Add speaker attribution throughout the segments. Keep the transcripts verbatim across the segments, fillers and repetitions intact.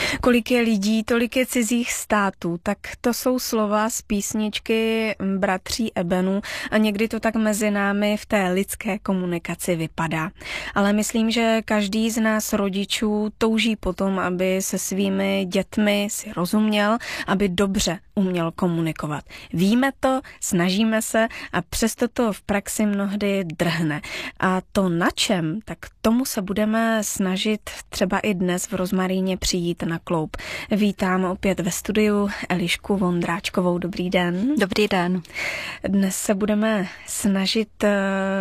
Speaker 1: Kolik je lidí, tolik je cizích států, tak to jsou slova z písničky bratří Ebenů a někdy to tak mezi námi v té lidské komunikaci vypadá. Ale myslím, že každý z nás rodičů touží potom, aby se svými dětmi si rozuměl, aby dobře uměl komunikovat. Víme to, snažíme se a přesto to v praxi mnohdy drhne. A to na čem, tak tomu se budeme snažit třeba i dnes v Rozmaríně přijít na kloub. Vítám opět ve studiu Elišku Vondráčkovou. Dobrý den.
Speaker 2: Dobrý den.
Speaker 1: Dnes se budeme snažit uh,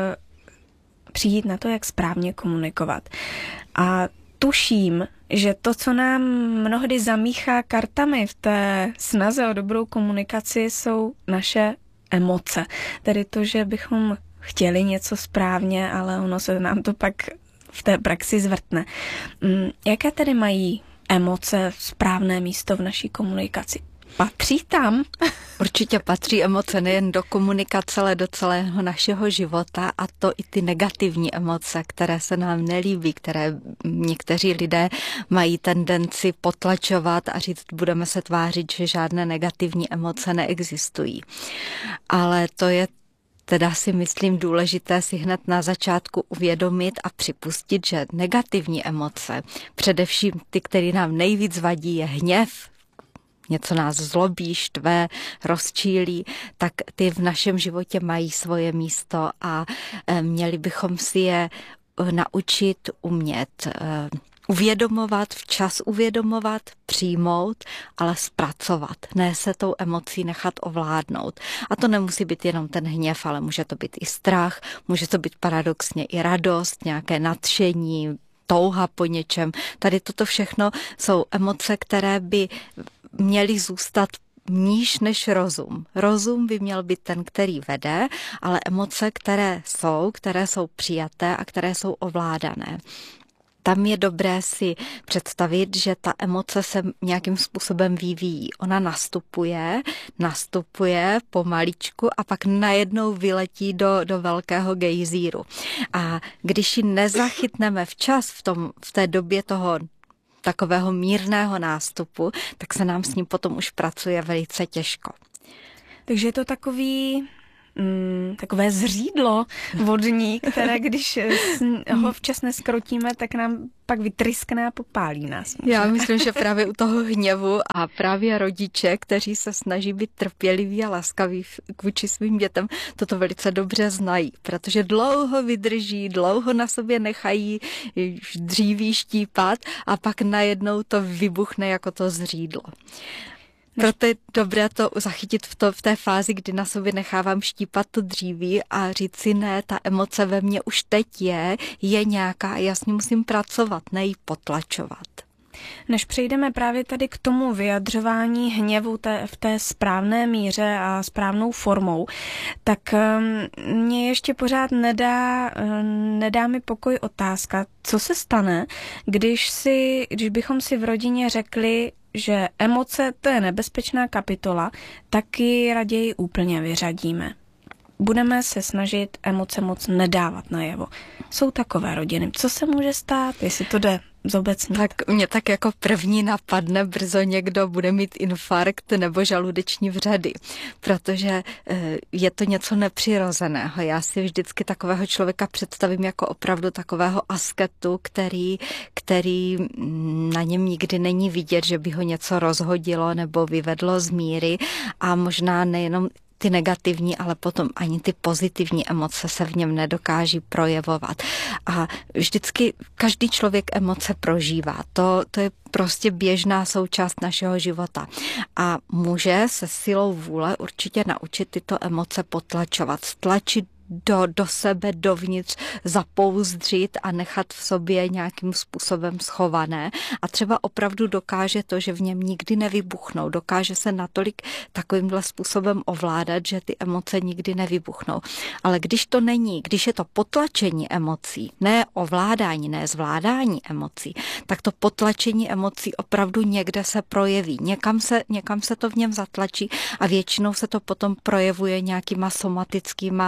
Speaker 1: přijít na to, jak správně komunikovat. A tuším, že to, co nám mnohdy zamíchá kartami v té snaze o dobrou komunikaci, jsou naše emoce. Tedy to, že bychom chtěli něco správně, ale ono se nám to pak v té praxi zvrtne. Jaké tedy mají emoce správné místo v naší komunikaci? Patří tam?
Speaker 2: Určitě patří emoce nejen do komunikace, ale do celého našeho života, a to i ty negativní emoce, které se nám nelíbí, které někteří lidé mají tendenci potlačovat a říct, budeme se tvářit, že žádné negativní emoce neexistují. Ale to je teda si myslím důležité si hned na začátku uvědomit a připustit, že negativní emoce, především ty, které nám nejvíc vadí, je hněv, něco nás zlobí, štve, rozčílí, tak ty v našem životě mají svoje místo a měli bychom si je naučit umět uvědomovat, včas uvědomovat, přijmout, ale zpracovat. Ne se tou emocí nechat ovládnout. A to nemusí být jenom ten hněv, ale může to být i strach, může to být paradoxně i radost, nějaké nadšení, touha po něčem. Tady toto všechno jsou emoce, které by měly zůstat níž než rozum. Rozum by měl být ten, který vede, ale emoce, které jsou, které jsou přijaté a které jsou ovládané. Tam je dobré si představit, že ta emoce se nějakým způsobem vyvíjí. Ona nastupuje, nastupuje pomaličku a pak najednou vyletí do, do velkého gejzíru. A když ji nezachytneme včas v, tom, v té době toho takového mírného nástupu, tak se nám s ním potom už pracuje velice těžko.
Speaker 1: Takže je to takový... Mm, takové zřídlo vodní, které když ho včas neskrotíme, tak nám pak vytryskne a popálí nás.
Speaker 2: Já myslím, že právě u toho hněvu a právě rodiče, kteří se snaží být trpěliví a laskaví vůči svým dětem, toto velice dobře znají, protože dlouho vydrží, dlouho na sobě nechají dříví štípat a pak najednou to vybuchne jako to zřídlo. Proto je dobré to zachytit v, to, v té fázi, kdy na sobě nechávám štípat to dříví a říct si ne, ta emoce ve mně už teď je, je nějaká a já s ní musím pracovat, ne ji potlačovat.
Speaker 1: Než přejdeme právě tady k tomu vyjadřování hněvu té, v té správné míře a správnou formou, tak um, mě ještě pořád nedá, um, nedá mi pokoj otázka, co se stane, když, si, když bychom si v rodině řekli, že emoce to je nebezpečná kapitola, tak ji raději úplně vyřadíme. Budeme se snažit emoce moc nedávat najevo. Jsou takové rodiny. Co se může stát, jestli to jde zobecnit?
Speaker 2: Tak mě tak jako první napadne, brzo někdo bude mít infarkt nebo žaludeční vředy, protože je to něco nepřirozeného. Já si vždycky takového člověka představím jako opravdu takového asketu, který, který na něm nikdy není vidět, že by ho něco rozhodilo nebo vyvedlo z míry a možná nejenom ty negativní, ale potom ani ty pozitivní emoce se v něm nedokáží projevovat. A vždycky každý člověk emoce prožívá. To, to je prostě běžná součást našeho života. A může se silou vůle určitě naučit tyto emoce potlačovat, stlačit do, do sebe, dovnitř, zapouzdřit a nechat v sobě nějakým způsobem schované. A třeba opravdu dokáže to, že v něm nikdy nevybuchnou. Dokáže se natolik takovýmhle způsobem ovládat, že ty emoce nikdy nevybuchnou. Ale když to není, když je to potlačení emocí, ne ovládání, ne zvládání emocí, tak to potlačení emocí opravdu někde se projeví. Někam se, někam se to v něm zatlačí a většinou se to potom projevuje nějakýma somatickýma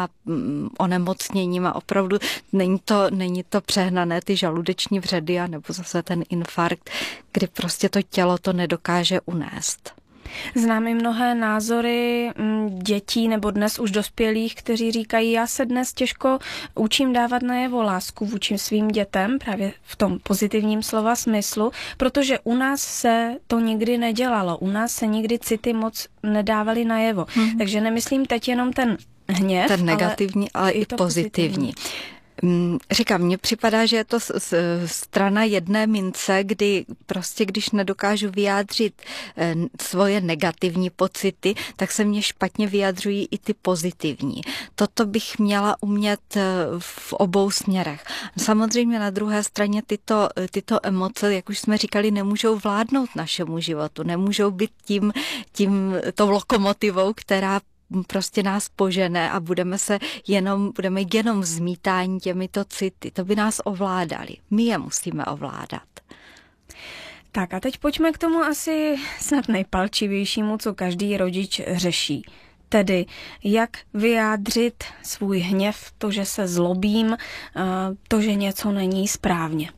Speaker 2: onemocněním a opravdu není to, není to přehnané, ty žaludeční vředy a nebo zase ten infarkt, kdy prostě to tělo to nedokáže unést.
Speaker 1: Znám i mnohé názory dětí nebo dnes už dospělých, kteří říkají, já se dnes těžko učím dávat najevo lásku vůči svým dětem, právě v tom pozitivním slova smyslu, protože u nás se to nikdy nedělalo, u nás se nikdy city moc nedávaly najevo. Hmm. Takže nemyslím teď jenom ten hněv,
Speaker 2: ten negativní, ale, ale i, i pozitivní. pozitivní. Říkám, mně připadá, že je to strana jedné mince, kdy prostě, když nedokážu vyjádřit svoje negativní pocity, tak se mně špatně vyjadřují i ty pozitivní. Toto bych měla umět v obou směrech. Samozřejmě na druhé straně tyto, tyto emoce, jak už jsme říkali, nemůžou vládnout našemu životu, nemůžou být tím, tím tou lokomotivou, která prostě nás požene a budeme se jenom, budeme jenom zmítání těmito city. To by nás ovládali. My je musíme ovládat.
Speaker 1: Tak a teď pojďme k tomu asi snad nejpalčivějšímu, co každý rodič řeší. Tedy jak vyjádřit svůj hněv, to, že se zlobím, to, že něco není správně.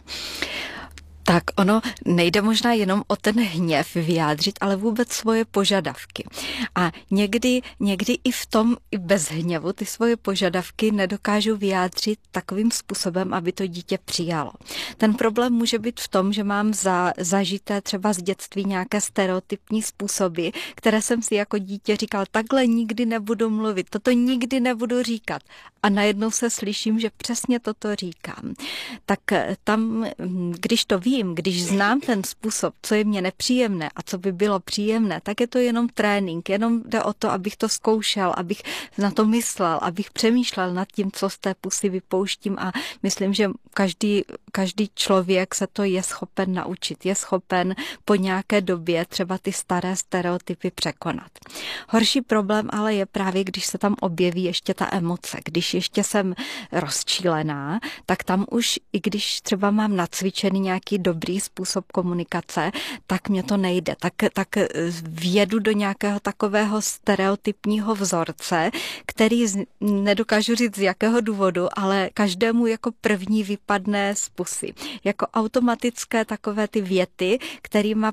Speaker 2: Tak ono nejde možná jenom o ten hněv vyjádřit, ale vůbec svoje požadavky. A někdy, někdy i v tom, i bez hněvu, ty svoje požadavky nedokážu vyjádřit takovým způsobem, aby to dítě přijalo. Ten problém může být v tom, že mám za, zažité třeba z dětství nějaké stereotypní způsoby, které jsem si jako dítě říkal, takhle nikdy nebudu mluvit, toto nikdy nebudu říkat. A najednou se slyším, že přesně toto říkám. Tak tam, když to ví, když znám ten způsob, co je mně nepříjemné a co by bylo příjemné, tak je to jenom trénink, jenom jde o to, abych to zkoušel, abych na to myslel, abych přemýšlel nad tím, co z té pusy vypouštím a myslím, že každý, každý člověk se to je schopen naučit, je schopen po nějaké době třeba ty staré stereotypy překonat. Horší problém ale je právě, když se tam objeví ještě ta emoce, když ještě jsem rozčílená, tak tam už, i když třeba mám nacvičený nějaký dobrý způsob komunikace, tak mě to nejde. Tak, tak vjedu do nějakého takového stereotypního vzorce, který z, nedokážu říct z jakého důvodu, ale každému jako první vypadne z pusy. Jako automatické takové ty věty, kterýma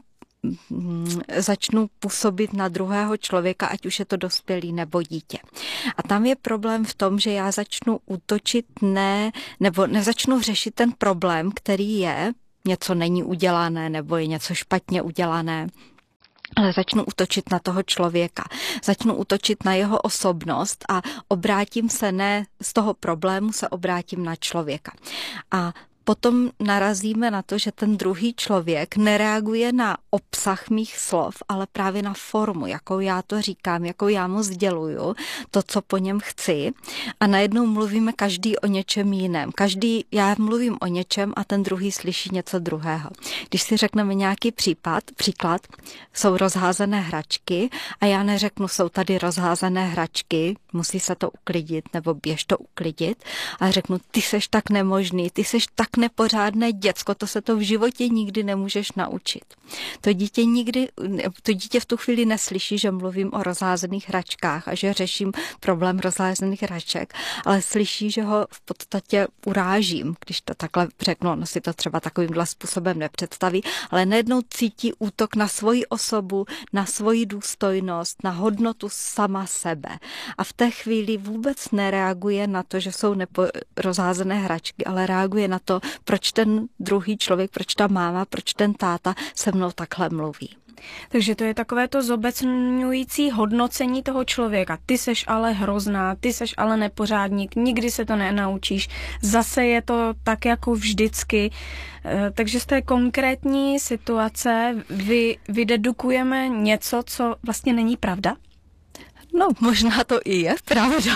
Speaker 2: začnu působit na druhého člověka, ať už je to dospělý nebo dítě. A tam je problém v tom, že já začnu útočit ne, nebo nezačnu řešit ten problém, který je, něco není udělané, nebo je něco špatně udělané, ale začnu útočit na toho člověka. Začnu útočit na jeho osobnost a obrátím se ne z toho problému, se obrátím na člověka. A potom narazíme na to, že ten druhý člověk nereaguje na obsah mých slov, ale právě na formu, jakou já to říkám, jakou já mu sděluju, to, co po něm chci. A najednou mluvíme každý o něčem jiném. Každý, já mluvím o něčem a ten druhý slyší něco druhého. Když si řekneme nějaký případ, příklad, jsou rozházené hračky a já neřeknu, jsou tady rozházené hračky, musí se to uklidit nebo běž to uklidit, a řeknu, ty seš tak nemožný, ty seš tak nepořádné děcko, to se to v životě nikdy nemůžeš naučit. To dítě nikdy, to dítě v tu chvíli neslyší, že mluvím o rozházených hračkách a že řeším problém rozházených hraček, ale slyší, že ho v podstatě urážím, když to takhle řeknu, ono si to třeba takovýmhle způsobem nepředstaví, ale najednou cítí útok na svoji osobu, na svoji důstojnost, na hodnotu sama sebe. A v té chvíli vůbec nereaguje na to, že jsou nepo, rozházené hračky, ale reaguje na to, proč ten druhý člověk, proč ta máma, proč ten táta se mnou takhle mluví.
Speaker 1: Takže to je takové to zobecňující hodnocení toho člověka. Ty seš ale hrozná, ty seš ale nepořádník, nikdy se to nenaučíš. Zase je to tak jako vždycky. Takže z té konkrétní situace vy, vydedukujeme něco, co vlastně není pravda?
Speaker 2: No, možná to i je pravda.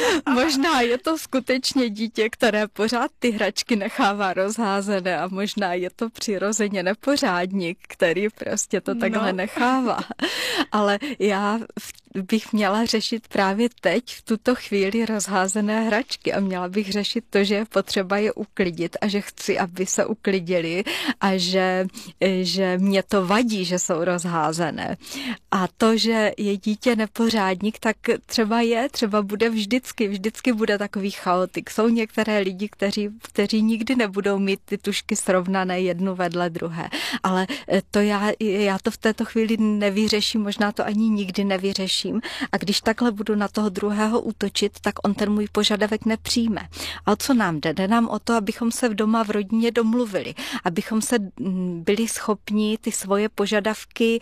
Speaker 2: Možná je to skutečně dítě, které pořád ty hračky nechává rozházené a možná je to přirozeně nepořádník, který prostě to takhle no. nechává. Ale já v, bych měla řešit právě teď, v tuto chvíli rozházené hračky a měla bych řešit to, že je potřeba je uklidit a že chci, aby se uklidili a že, že mě to vadí, že jsou rozházené. A to, že je dítě nepořádník, tak třeba je, třeba bude vždycky, vždycky bude takový chaotik. Jsou některé lidi, kteří, kteří nikdy nebudou mít ty tušky srovnané jednu vedle druhé. Ale to já, já to v této chvíli nevyřeším, možná to ani nikdy nevyřeším. A když takhle budu na toho druhého útočit, tak on ten můj požadavek nepřijme. A o co nám jde? Jde nám o to, abychom se v doma v rodině domluvili, abychom se byli schopni ty svoje požadavky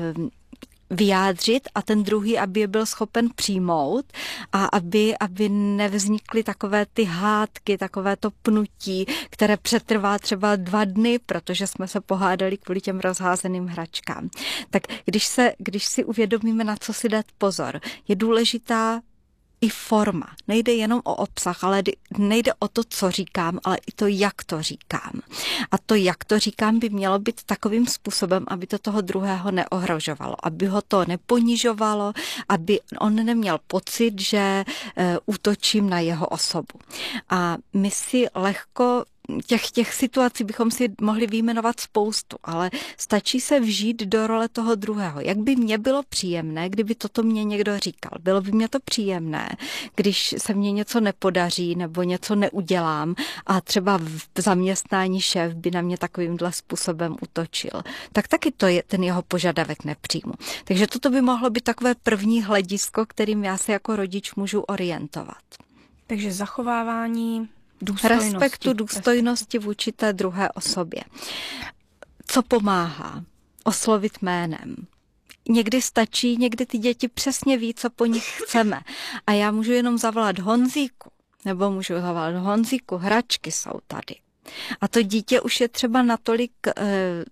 Speaker 2: vyjádřit a ten druhý, aby je byl schopen přijmout a aby, aby nevznikly takové ty hádky, takové to pnutí, které přetrvá třeba dva dny, protože jsme se pohádali kvůli těm rozházeným hračkám. Tak když, se, když si uvědomíme, na co si dát pozor, je důležitá i forma. Nejde jenom o obsah, ale nejde o to, co říkám, ale i to, jak to říkám. A to, jak to říkám, by mělo být takovým způsobem, aby to toho druhého neohrožovalo, aby ho to neponižovalo, aby on neměl pocit, že e, útočím na jeho osobu. A my si lehko Těch, těch situací bychom si mohli vyjmenovat spoustu, ale stačí se vžít do role toho druhého. Jak by mě bylo příjemné, kdyby toto mě někdo říkal? Bylo by mě to příjemné, když se mně něco nepodaří nebo něco neudělám a třeba v zaměstnání šéf by na mě takovýmhle způsobem útočil. Tak taky to je ten jeho požadavek nepřijmu. Takže toto by mohlo být takové první hledisko, kterým já se jako rodič můžu orientovat.
Speaker 1: Takže zachovávání důstojnosti.
Speaker 2: Respektu, důstojnosti vůči té druhé osobě. Co pomáhá? Oslovit jménem. Někdy stačí, někdy ty děti přesně ví, co po nich chceme. A já můžu jenom zavolat Honzíku, nebo můžu zavolat Honzíku, hračky jsou tady. A to dítě už je třeba natolik... Eh,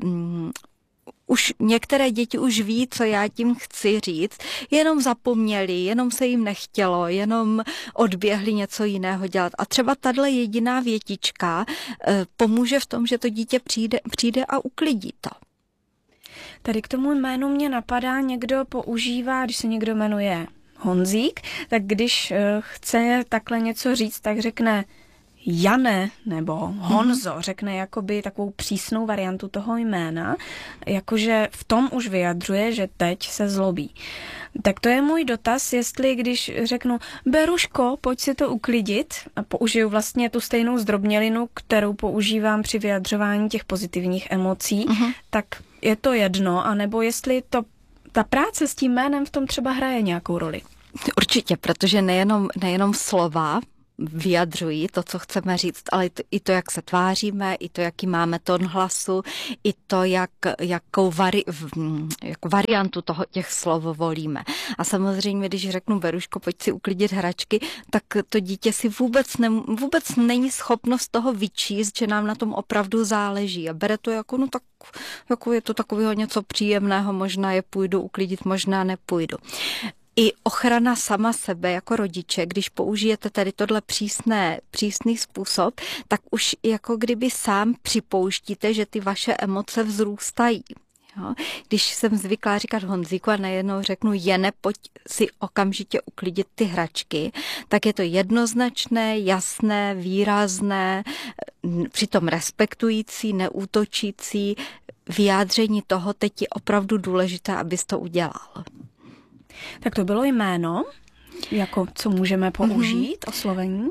Speaker 2: Už některé děti už ví, co já tím chci říct, jenom zapomněli, jenom se jim nechtělo, jenom odběhli něco jiného dělat. A třeba tahle jediná větička e, pomůže v tom, že to dítě přijde, přijde a uklidí to.
Speaker 1: Tady k tomu jménu mě napadá, někdo používá, když se někdo jmenuje Honzík, tak když e, chce takhle něco říct, tak řekne Jane nebo Honzo, řekne jakoby takovou přísnou variantu toho jména, jakože v tom už vyjadřuje, že teď se zlobí. Tak to je můj dotaz, jestli když řeknu Beruško, pojď si to uklidit a použiju vlastně tu stejnou zdrobnělinu, kterou používám při vyjadřování těch pozitivních emocí, uh-huh. tak je to jedno, anebo jestli to, ta práce s tím jménem v tom třeba hraje nějakou roli.
Speaker 2: Určitě, protože nejenom, nejenom slova vyjadřují to, co chceme říct, ale i to, i to, jak se tváříme, i to, jaký máme tón hlasu, i to, jak, jakou vari, jak variantu toho, těch slov volíme. A samozřejmě, když řeknu Beruško, pojď si uklidit hračky, tak to dítě si vůbec, ne, vůbec není schopno z toho vyčíst, že nám na tom opravdu záleží. A bere to jako, no tak, jako je to takového něco příjemného, možná je půjdu uklidit, možná nepůjdu. I ochrana sama sebe jako rodiče, když použijete tady tohle přísné, přísný způsob, tak už jako kdyby sám připouštíte, že ty vaše emoce vzrůstají. Jo? Když jsem zvyklá říkat Honzíku a najednou řeknu Jene, pojď si okamžitě uklidit ty hračky, tak je to jednoznačné, jasné, výrazné, přitom respektující, neútočící vyjádření toho, teď je opravdu důležité, abys to udělal.
Speaker 1: Tak to bylo jméno, jako co můžeme použít, mm-hmm. oslovení?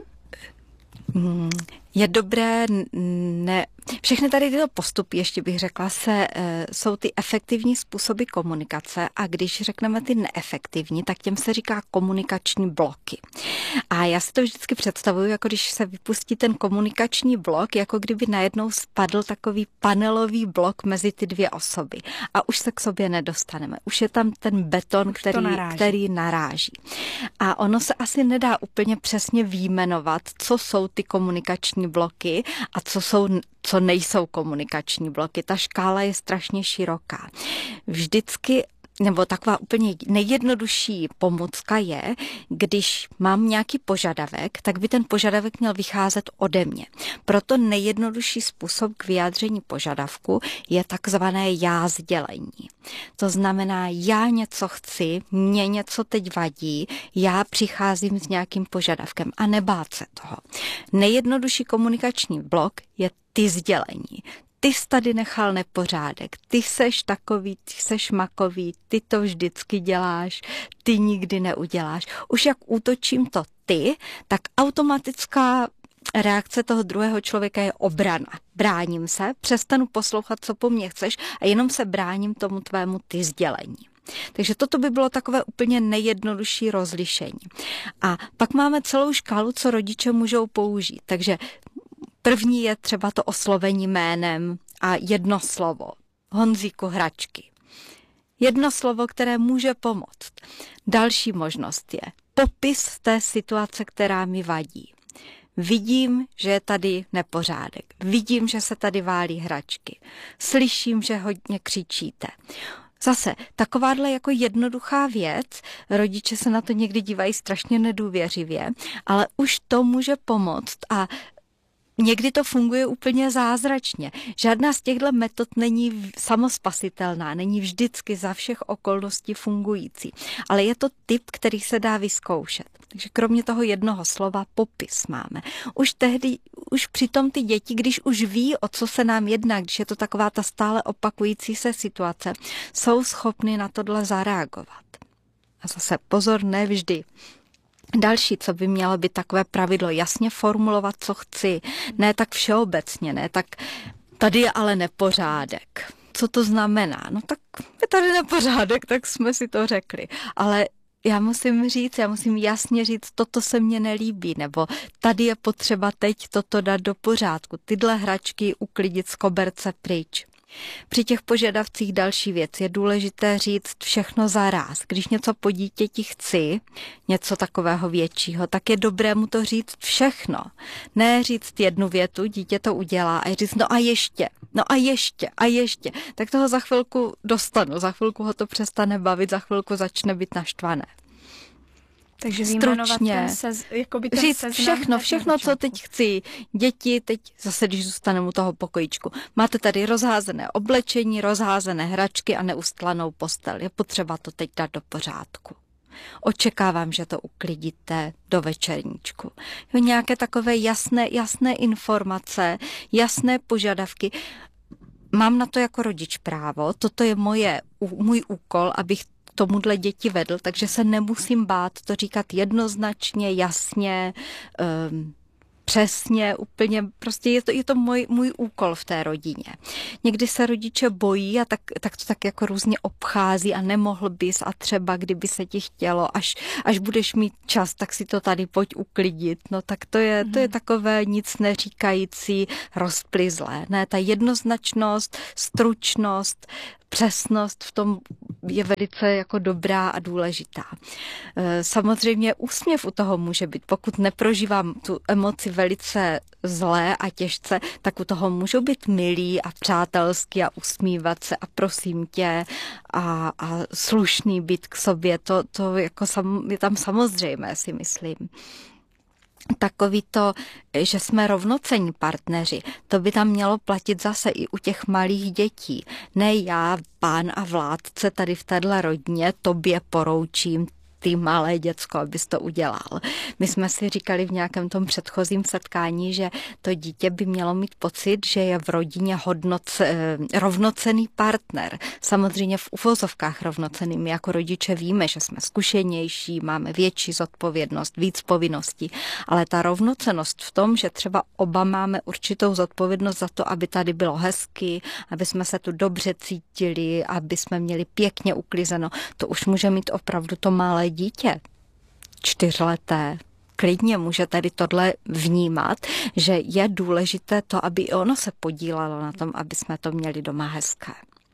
Speaker 2: Je dobré, ne, všechny tady tyto postupy, ještě bych řekla, se, jsou ty efektivní způsoby komunikace a když řekneme ty neefektivní, tak těm se říká komunikační bloky. A já si to vždycky představuju, jako když se vypustí ten komunikační blok, jako kdyby najednou spadl takový panelový blok mezi ty dvě osoby. A už se k sobě nedostaneme. Už je tam ten beton, který naráží. který naráží. A ono se asi nedá úplně přesně vyjmenovat, co jsou ty komunikační bloky a co jsou co nejsou komunikační bloky. Ta škála je strašně široká. Vždycky nebo taková úplně nejjednodušší pomůcka je, když mám nějaký požadavek, tak by ten požadavek měl vycházet ode mě. Proto nejjednodušší způsob k vyjádření požadavku je takzvané já sdělení. To znamená, já něco chci, mě něco teď vadí, já přicházím s nějakým požadavkem a nebát se toho. Nejjednodušší komunikační blok je ty sdělení. Ty jsi tady nechal nepořádek, ty seš takový, ty seš makový, ty to vždycky děláš, ty nikdy neuděláš. Už jak útočím to ty, tak automatická reakce toho druhého člověka je obrana. Bráním se, přestanu poslouchat, co po mně chceš a jenom se bráním tomu tvému ty sdělení. Takže toto by bylo takové úplně nejjednodušší rozlišení. A pak máme celou škálu, co rodiče můžou použít. Takže první je třeba to oslovení jménem a jedno slovo. Honzíku, hračky. Jedno slovo, které může pomoct. Další možnost je popis té situace, která mi vadí. Vidím, že je tady nepořádek. Vidím, že se tady válí hračky. Slyším, že hodně křičíte. Zase, takováhle jako jednoduchá věc, rodiče se na to někdy dívají strašně nedůvěřivě, ale už to může pomoct a někdy to funguje úplně zázračně. Žádná z těchto metod není samospasitelná, není vždycky za všech okolností fungující, ale je to typ, který se dá vyzkoušet. Takže kromě toho jednoho slova popis máme. Už tehdy, už přitom ty děti, když už ví, o co se nám jedná, když je to taková ta stále opakující se situace, jsou schopny na tohle zareagovat. A zase pozor, ne vždy. Další, co by mělo být takové pravidlo, jasně formulovat, co chci, ne tak všeobecně, ne tak tady je ale nepořádek. Co to znamená? No tak je tady nepořádek, tak jsme si to řekli. Ale já musím říct, já musím jasně říct, toto se mně nelíbí, nebo tady je potřeba teď toto dát do pořádku, tyhle hračky uklidit z koberce pryč. Při těch požadavcích další věc je důležité říct všechno zaráz. Když něco po dítěti chci, něco takového většího, tak je dobré mu to říct všechno. Ne říct jednu větu, dítě to udělá a říct no a ještě, no a ještě, a ještě. Tak toho za chvilku dostanu, za chvilku ho to přestane bavit, za chvilku začne být naštvané.
Speaker 1: Takže
Speaker 2: stručně
Speaker 1: sez, jakoby ten
Speaker 2: říct všechno, všechno, co teď chci. Děti, teď zase, když zůstaneme u toho pokojíčku. Máte tady rozházené oblečení, rozházené hračky a neustlanou postel. Je potřeba to teď dát do pořádku. Očekávám, že to uklidíte do večerníčku. Jo, nějaké takové jasné, jasné informace, jasné požadavky. Mám na to jako rodič právo, toto je moje, můj úkol, abych tomuhle děti vedl, takže se nemusím bát to říkat jednoznačně, jasně, um, přesně, úplně, prostě je to, je to můj, můj úkol v té rodině. Někdy se rodiče bojí a tak, tak to tak jako různě obchází a nemohl bys a třeba kdyby se ti chtělo, až, až budeš mít čas, tak si to tady pojď uklidit. No tak to je, to je takové nic neříkající, rozplizlé. Ne, ta jednoznačnost, stručnost, přesnost v tom je velice jako dobrá a důležitá. Samozřejmě úsměv u toho může být. Pokud neprožívám tu emoci velice zlé a těžce, tak u toho můžou být milí a přátelský a usmívat se a prosím tě a, a slušný být k sobě. To, to jako sam, je tam samozřejmé, si myslím. Takový to, že jsme rovnocenní partneři, to by tam mělo platit zase i u těch malých dětí. Ne já, pán a vládce tady v téhle rodině, tobě poroučím, ty malé děcko, abys to udělal. My jsme si říkali v nějakém tom předchozím setkání, že to dítě by mělo mít pocit, že je v rodině hodnoce, rovnocenný partner. Samozřejmě v uvozovkách rovnocenný. My jako rodiče víme, že jsme zkušenější, máme větší zodpovědnost, víc povinností, ale ta rovnocennost v tom, že třeba oba máme určitou zodpovědnost za to, aby tady bylo hezky, aby jsme se tu dobře cítili, aby jsme měli pěkně uklizeno, to už může mít opravdu to malé dítě, čtyřleté, klidně může tady tohle vnímat, že je důležité to, aby i ono se podílelo na tom, aby jsme to měli doma hezké.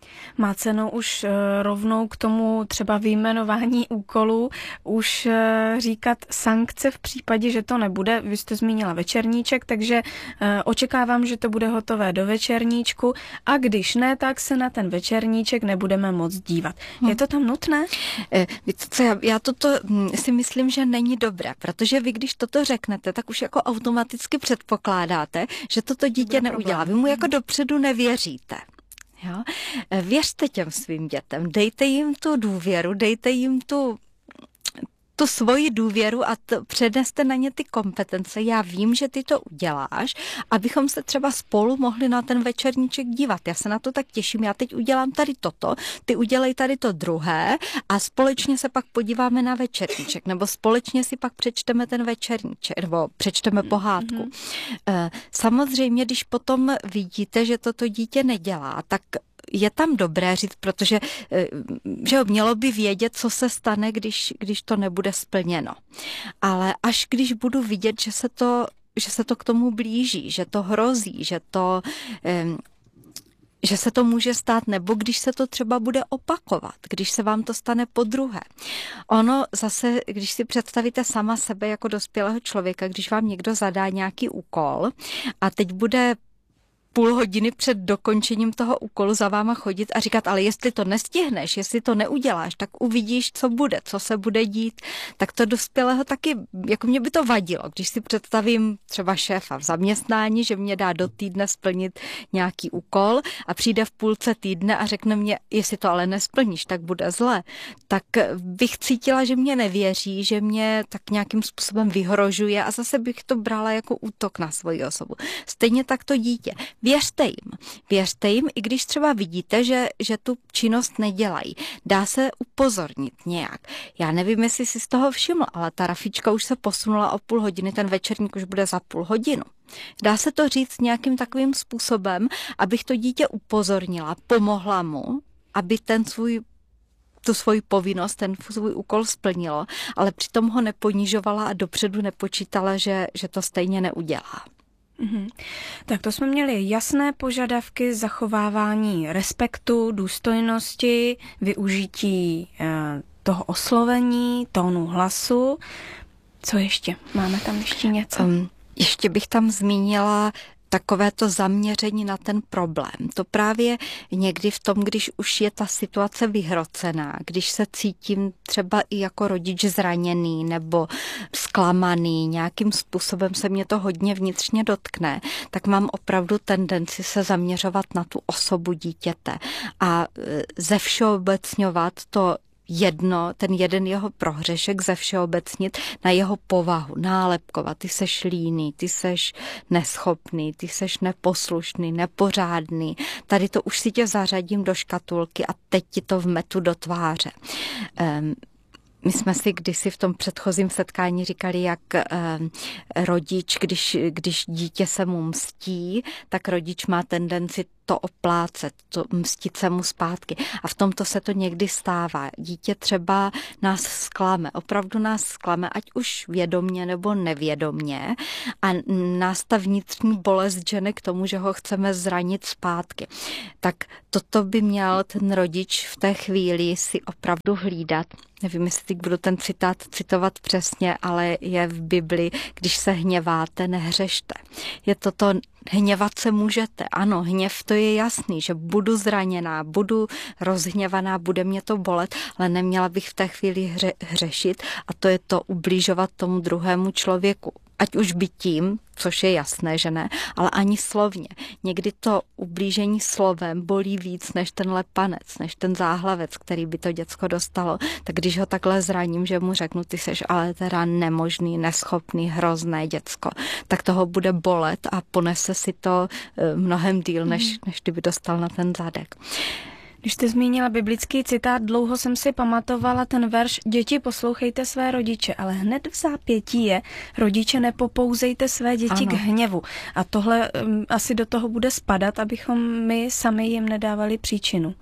Speaker 1: Má cenu už rovnou k tomu třeba vyjmenování úkolů už říkat sankce v případě, že to nebude. Vy jste zmínila večerníček, takže očekávám, že to bude hotové do večerníčku a když ne, tak se na ten večerníček nebudeme moc dívat. Hmm. Je to tam nutné?
Speaker 2: Víte co, já, já toto si myslím, že není dobré, protože vy, když toto řeknete, tak už jako automaticky předpokládáte, že toto dítě neudělá. Vy mu jako dopředu nevěříte. Jo? Věřte těm svým dětem, dejte jim tu důvěru, dejte jim tu, tu svoji důvěru a to, předneste na ně ty kompetence. Já vím, že ty to uděláš, abychom se třeba spolu mohli na ten večerníček dívat. Já se na to tak těším, já teď udělám tady toto, ty udělej tady to druhé a společně se pak podíváme na večerníček, nebo společně si pak přečteme ten večerníček, nebo přečteme pohádku. Mm-hmm. Samozřejmě, když potom vidíte, že toto dítě nedělá, tak je tam dobré říct, protože že mělo by vědět, co se stane, když, když to nebude splněno. Ale až když budu vidět, že se to, že se to k tomu blíží, že to hrozí, že to, že se to může stát, nebo když se to třeba bude opakovat, když se vám to stane podruhé. Ono zase, když si představíte sama sebe jako dospělého člověka, když vám někdo zadá nějaký úkol a teď bude půl hodiny před dokončením toho úkolu za váma chodit a říkat, ale jestli to nestihneš, jestli to neuděláš, tak uvidíš, co bude, co se bude dít. Tak to dospělého taky, jako mě by to vadilo, když si představím třeba šéfa v zaměstnání, že mě dá do týdne splnit nějaký úkol a přijde v půlce týdne a řekne mě, jestli to ale nesplníš, tak bude zle. Tak bych cítila, že mě nevěří, že mě tak nějakým způsobem vyhrožuje a zase bych to brala jako útok na svoji osobu. Stejně tak to dítě. Věřte jim. Věřte jim, i když třeba vidíte, že, že tu činnost nedělají. Dá se upozornit nějak. Já nevím, jestli si z toho všiml, ale ta Rafička už se posunula o půl hodiny, ten večerník už bude za půl hodinu. Dá se to říct nějakým takovým způsobem, abych to dítě upozornila, pomohla mu, aby ten svůj tu svoji povinnost, ten svůj úkol splnilo, ale přitom ho neponižovala a dopředu nepočítala, že, že to stejně neudělá.
Speaker 1: Mm-hmm. Tak to jsme měli jasné požadavky zachovávání respektu, důstojnosti, využití eh, toho oslovení, tónu hlasu. Co ještě? Máme tam ještě něco?
Speaker 2: Um, ještě bych tam zmínila takové to zaměření na ten problém. To právě někdy v tom, když už je ta situace vyhrocená, když se cítím třeba i jako rodič zraněný nebo zklamaný, nějakým způsobem se mě to hodně vnitřně dotkne, tak mám opravdu tendenci se zaměřovat na tu osobu dítěte a zevšeobecňovat to jedno, ten jeden jeho prohřešek zevšeobecnit na jeho povahu, nálepkovat, ty seš líný, ty seš neschopný, ty seš neposlušný, nepořádný, tady to už si tě zařadím do škatulky a teď ti to vmetu do tváře. Um, My jsme si kdysi v tom předchozím setkání říkali, jak eh, rodič, když, když dítě se mu mstí, tak rodič má tendenci to oplácet, to mstit se mu zpátky. A v tomto se to někdy stává. Dítě třeba nás zklame, opravdu nás zklame, ať už vědomně nebo nevědomně. A nás ta vnitřní bolest žene k tomu, že ho chceme zranit zpátky. Tak toto by měl ten rodič v té chvíli si opravdu hlídat. Nevím, jestli teď budu ten citát citovat přesně, ale je v Bibli, když se hněváte, nehřešte. Je toto, hněvat se můžete. Ano, hněv, to je jasný, že budu zraněná, budu rozhněvaná, bude mě to bolet, ale neměla bych v té chvíli hře, hřešit a to je to ubližovat tomu druhému člověku. Ať už by tím, což je jasné, že ne, ale ani slovně. Někdy to ublížení slovem bolí víc než ten lepanec, než ten záhlavec, který by to děcko dostalo. Tak když ho takhle zraním, že mu řeknu, ty seš ale teda nemožný, neschopný, hrozné děcko, tak toho bude bolet a ponese si to mnohem díl, než, než kdyby dostal na ten zadek.
Speaker 1: Když jste zmínila biblický citát, dlouho jsem si pamatovala ten verš děti, poslouchejte své rodiče, ale hned v zápětí je rodiče, nepopouzejte své děti ano. k hněvu. A tohle um, asi do toho bude spadat, abychom my sami jim nedávali příčinu.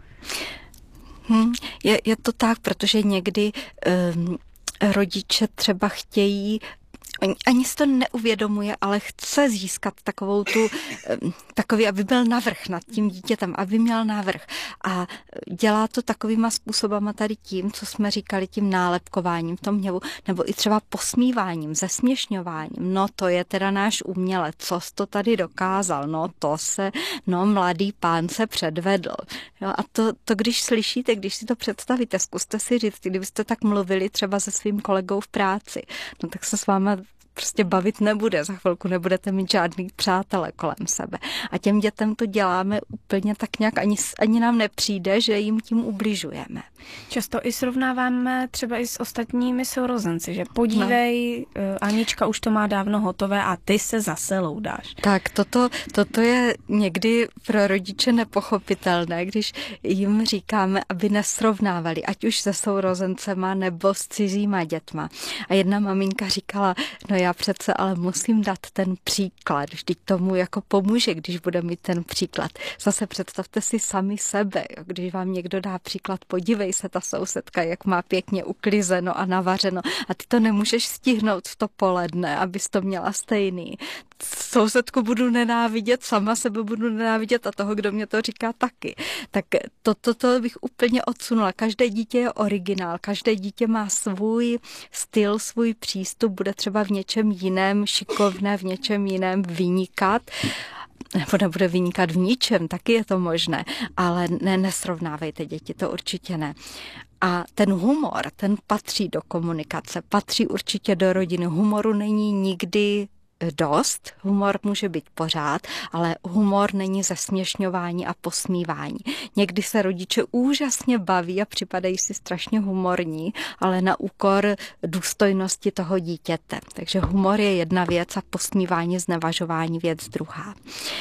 Speaker 2: Hmm, je, je to tak, protože někdy um, rodiče třeba chtějí ani si to neuvědomuje, ale chce získat takovou tu, takový, aby byl navrch nad tím dítětem, aby měl navrch. A dělá to takovýma způsobama tady tím, co jsme říkali, tím nálepkováním v tom hněvu, nebo i třeba posmíváním, zesměšňováním. No to je teda náš umělec, co jsi to tady dokázal, no to se, no mladý pán se předvedl. Jo, a to, to, když slyšíte, když si to představíte, zkuste si říct, kdybyste tak mluvili třeba se svým kolegou v práci, no tak se s váma prostě bavit nebude, za chvilku nebudete mít žádný přátele kolem sebe. A těm dětem to děláme úplně tak nějak, ani, ani nám nepřijde, že jim tím ubližujeme.
Speaker 1: Často i srovnáváme třeba i s ostatními sourozenci, že podívej, no. Anička už to má dávno hotové a ty se zase loudáš.
Speaker 2: Tak toto, toto je někdy pro rodiče nepochopitelné, když jim říkáme, aby nesrovnávali, ať už se sourozencema nebo s cizíma dětma. A jedna maminka říkala, no já přece ale musím dát ten příklad, vždyť tomu jako pomůže, když bude mít ten příklad. Zase představte si sami sebe, když vám někdo dá příklad, podívej se ta sousedka, jak má pěkně uklizeno a navařeno a ty to nemůžeš stihnout v to poledne, abys to měla stejný. Sousedku budu nenávidět, sama sebe budu nenávidět a toho, kdo mě to říká, taky. Tak toto to, to bych úplně odsunula. Každé dítě je originál, každé dítě má svůj styl, svůj přístup, bude třeba v něčem jiném šikovné, v něčem jiném vynikat, nebo nebude vynikat v ničem, taky je to možné, ale ne, nesrovnávejte děti, to určitě ne. A ten humor, ten patří do komunikace, patří určitě do rodiny. Humoru není nikdy dost, humor může být pořád, ale humor není zesměšňování a posmívání. Někdy se rodiče úžasně baví a připadají si strašně humorní, ale na úkor důstojnosti toho dítěte. Takže humor je jedna věc a posmívání, znevažování věc druhá.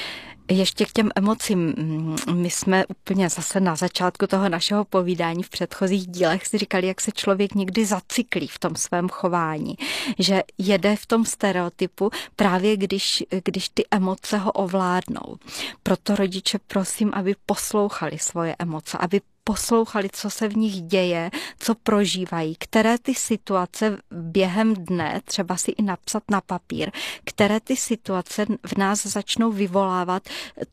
Speaker 2: Ještě k těm emocím. My jsme úplně zase na začátku toho našeho povídání v předchozích dílech si říkali, jak se člověk někdy zacyklí v tom svém chování, že jede v tom stereotypu právě když, když ty emoce ho ovládnou. Proto rodiče prosím, aby poslouchali svoje emoce, aby poslouchali, co se v nich děje, co prožívají, které ty situace během dne, třeba si i napsat na papír, které ty situace v nás začnou vyvolávat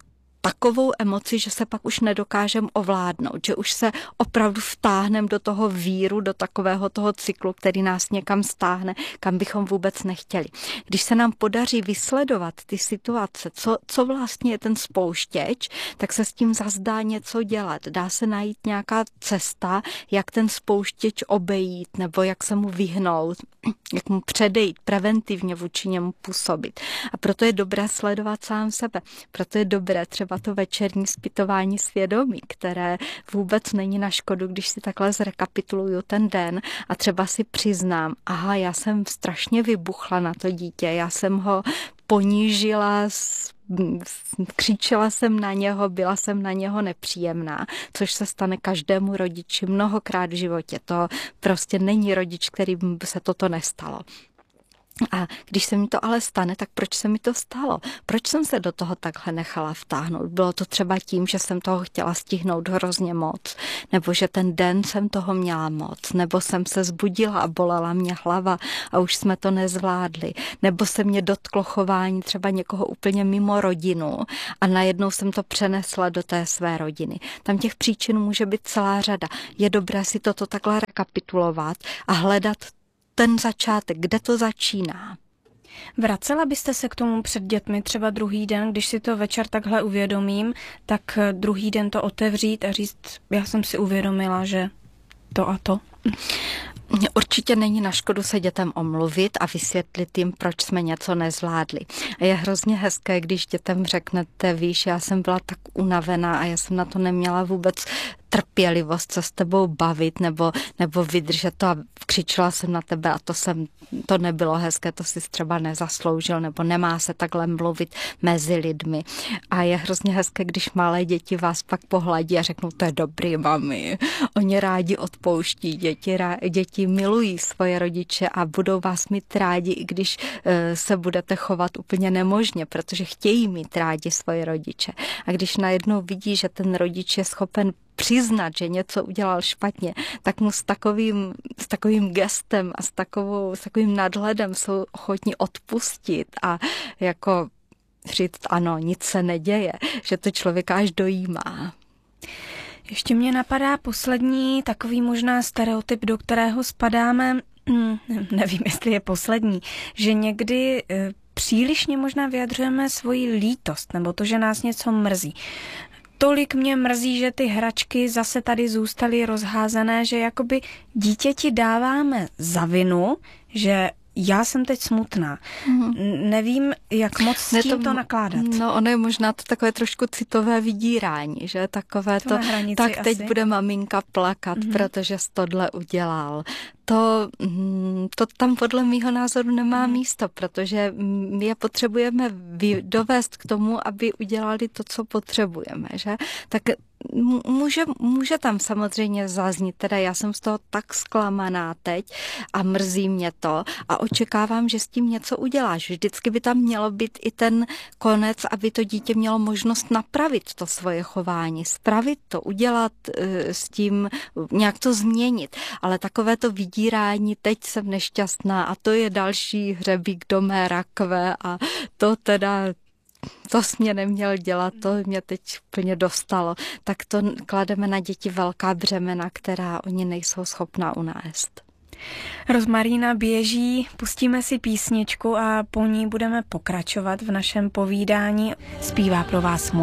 Speaker 2: takovou emoci, že se pak už nedokážeme ovládnout, že už se opravdu vtáhneme do toho víru, do takového toho cyklu, který nás někam stáhne, kam bychom vůbec nechtěli. Když se nám podaří vysledovat ty situace, co, co vlastně je ten spouštěč, tak se s tím zazdá něco dělat. Dá se najít nějaká cesta, jak ten spouštěč obejít, nebo jak se mu vyhnout, jak mu předejít, preventivně vůči němu působit. A proto je dobré sledovat sám sebe. Proto je dobré třeba to večerní zpytování svědomí, které vůbec není na škodu, když si takhle zrekapituluju ten den a třeba si přiznám, aha, já jsem strašně vybuchla na to dítě, já jsem ho ponížila, křičela jsem na něho, byla jsem na něho nepříjemná, což se stane každému rodiči mnohokrát v životě. To prostě není rodič, který by se toto nestalo. A když se mi to ale stane, tak proč se mi to stalo? Proč jsem se do toho takhle nechala vtáhnout? Bylo to třeba tím, že jsem toho chtěla stihnout hrozně moc, nebo že ten den jsem toho měla moc, nebo jsem se zbudila a bolela mě hlava a už jsme to nezvládli, nebo se mě dotklo chování třeba někoho úplně mimo rodinu a najednou jsem to přenesla do té své rodiny. Tam těch příčin může být celá řada. Je dobré si toto takhle rekapitulovat a hledat ten začátek, kde to začíná.
Speaker 1: Vracela byste se k tomu před dětmi třeba druhý den, když si to večer takhle uvědomím, tak druhý den to otevřít a říct, já jsem si uvědomila, že to a to?
Speaker 2: Určitě není na škodu se dětem omluvit a vysvětlit jim, proč jsme něco nezvládli. A je hrozně hezké, když dětem řeknete, víš, já jsem byla tak unavená a já jsem na to neměla vůbec trpělivost se s tebou bavit nebo, nebo vydržet to a křičela jsem na tebe a to, jsem, to nebylo hezké, to si třeba nezasloužil nebo nemá se takhle mluvit mezi lidmi. A je hrozně hezké, když malé děti vás pak pohladí a řeknou, to je dobrý, mami. Oni rádi odpouští, děti, rá, děti milují svoje rodiče a budou vás mít rádi, i když e, se budete chovat úplně nemožně, protože chtějí mít rádi svoje rodiče. A když najednou vidí, že ten rodič je schopen přiznat, že něco udělal špatně, tak mu s takovým, s takovým gestem a s, takovou, s takovým nadhledem jsou ochotní odpustit a jako říct ano, nic se neděje, že to člověka až dojímá.
Speaker 1: Ještě mě napadá poslední takový možná stereotyp, do kterého spadáme, nevím, jestli je poslední, že někdy přílišně možná vyjadřujeme svoji lítost nebo to, že nás něco mrzí. Tolik mě mrzí, že ty hračky zase tady zůstaly rozházené, že jakoby dítěti dáváme za vinu, že já jsem teď smutná. Mm. Nevím, jak moc s tím to nakládat.
Speaker 2: No, ono je možná to takové trošku citové vydírání, že takové to, to tak teď asi bude maminka plakat, mm. protože jsi tohle udělal. To, to tam podle mýho názoru nemá mm. místo, protože my je potřebujeme dovést k tomu, aby udělali to, co potřebujeme, že? Tak může, může tam samozřejmě zaznít, teda já jsem z toho tak zklamaná teď a mrzí mě to a očekávám, že s tím něco uděláš. Vždycky by tam mělo být i ten konec, aby to dítě mělo možnost napravit to svoje chování, spravit to, udělat s tím, nějak to změnit. Ale takové to vydírání, teď jsem nešťastná a to je další hřebík do mé rakve a to teda to jsi mě neměl dělat, to mě teď úplně dostalo. Tak to klademe na děti velká břemena, která oni nejsou schopná unést.
Speaker 1: Rozmarína běží, pustíme si písničku a po ní budeme pokračovat v našem povídání. Zpívá pro vás